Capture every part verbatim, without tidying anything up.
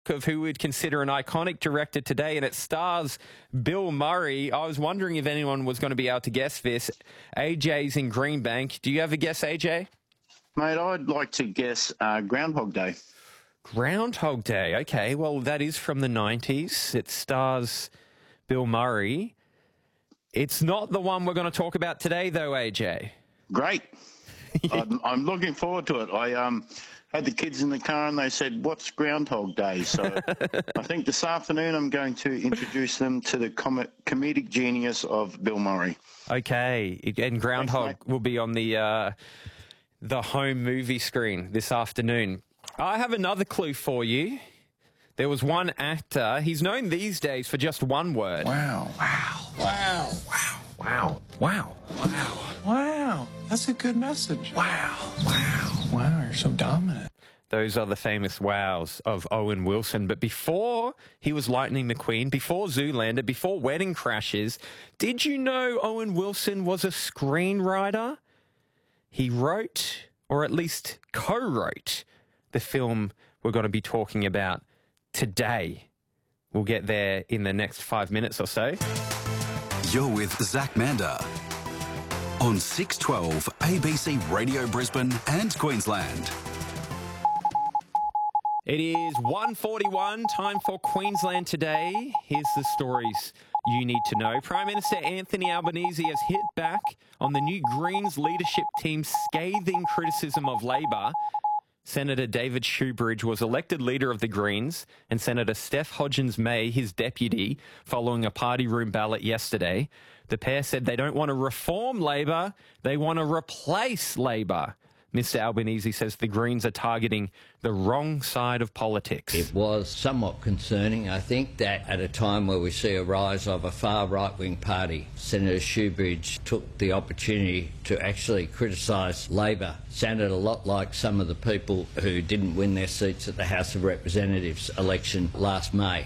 of who we'd consider an iconic director today, and it stars Bill Murray. I was wondering if anyone was going to be able to guess this. A J's in Greenbank. Do you have a guess, A J? Mate, I'd like to guess uh, Groundhog Day. Groundhog Day. Okay, well, that is from the nineties. It stars Bill Murray. It's not the one we're going to talk about today, though, A J. Great. I'm, I'm looking forward to it. I um, had the kids in the car and they said, what's Groundhog Day? So I think this afternoon I'm going to introduce them to the com- comedic genius of Bill Murray. Okay, and Groundhog Thanks, will be on the uh, the home movie screen this afternoon. I have another clue for you. There was one actor. He's known these days for just one word. Wow. Wow. Wow. Wow. Wow. Wow. Wow. Wow. That's a good message. Wow. Wow. Wow. You're so dominant. Those are the famous wows of Owen Wilson. But before he was Lightning McQueen, before Zoolander, before Wedding Crashers, did you know Owen Wilson was a screenwriter? He wrote, or at least co-wrote, the film we're going to be talking about today. We'll get there in the next five minutes or so. You're with Zach Mander on six twelve A B C Radio Brisbane and Queensland. It is one forty-one, time for Queensland Today. Here's the stories you need to know. Prime Minister Anthony Albanese has hit back on the new Greens leadership team's scathing criticism of Labor. Senator David Shoebridge was elected leader of the Greens, and Senator Steph Hodgins-May, his deputy, following a party room ballot yesterday. The pair said they don't want to reform Labor, they want to replace Labor. Mister Albanese says the Greens are targeting the wrong side of politics. It was somewhat concerning, I think, that at a time where we see a rise of a far right-wing party, Senator Shoebridge took the opportunity to actually criticise Labor. Sounded a lot like some of the people who didn't win their seats at the House of Representatives election last May.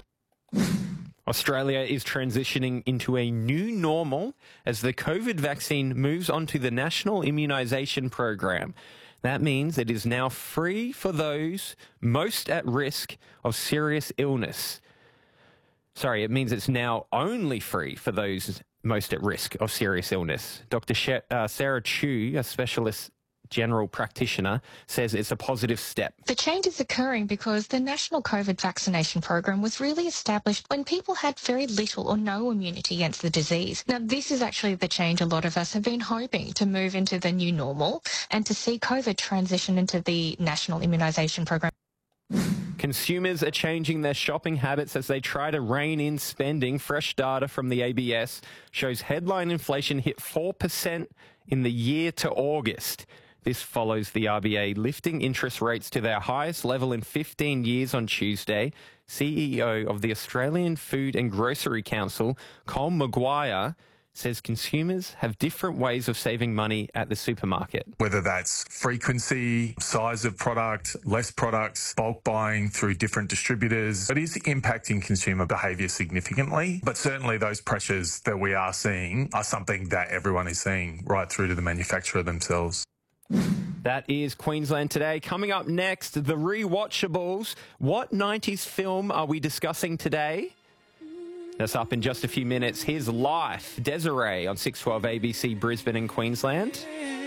Australia is transitioning into a new normal as the COVID vaccine moves onto the National Immunisation Program. That means it is now free for those most at risk of serious illness. Sorry, it means it's now only free for those most at risk of serious illness. Doctor She- uh, Sarah Chu, a specialist general practitioner, says it's a positive step. The change is occurring because the National COVID vaccination program was really established when people had very little or no immunity against the disease. Now, this is actually the change a lot of us have been hoping to move into the new normal and to see COVID transition into the National Immunisation Program. Consumers are changing their shopping habits as they try to rein in spending. Fresh data from the A B S shows headline inflation hit four percent in the year to August. This follows the R B A lifting interest rates to their highest level in fifteen years on Tuesday. C E O of the Australian Food and Grocery Council, Col Maguire, says consumers have different ways of saving money at the supermarket. Whether that's frequency, size of product, less products, bulk buying through different distributors, it is impacting consumer behaviour significantly. But certainly those pressures that we are seeing are something that everyone is seeing right through to the manufacturer themselves. That is Queensland Today. Coming up next, the rewatchables. What nineties film are we discussing today? That's up in just a few minutes. Here's Life, Desiree on six twelve A B C Brisbane and Queensland.